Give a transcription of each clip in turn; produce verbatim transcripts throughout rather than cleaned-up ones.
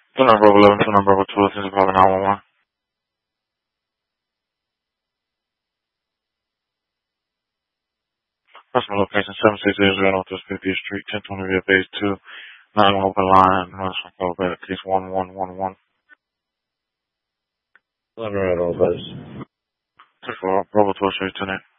Two number eleven, two number two, this is calling nine one one. Customer location seven six zero zero Northwest fiftieth Street, ten twenty via base two, nine open line, National Call back, case one one one one. eleven at all bus. Six four, Bravo twelve straight to that.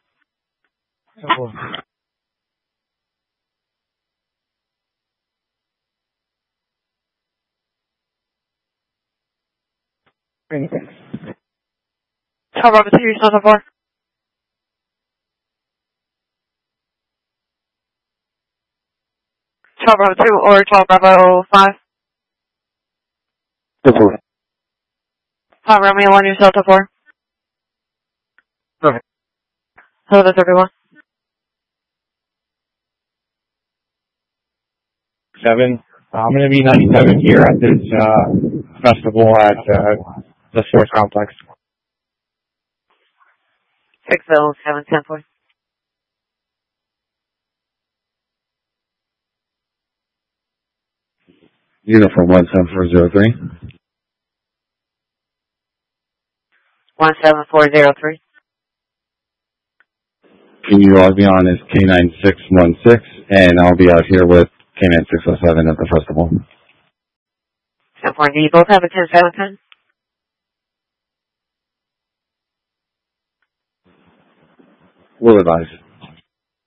Twelve Bravo two, you're still four. Twelve Bravo two or twelve Bravo five. four. Five Romeo one, you're still to four. Okay. Hello, that's everyone. Seven. Uh, I'm going to be ninety-seven here at this uh, festival at uh, the Sports Complex. Six zero seven ten four. Uniform one seven four zero three. One seven four zero three. Can you log me on as K nine six one six, and I'll be out here with K nine six oh seven at the festival. ten four, do you both have a ten seven ten? Will advise.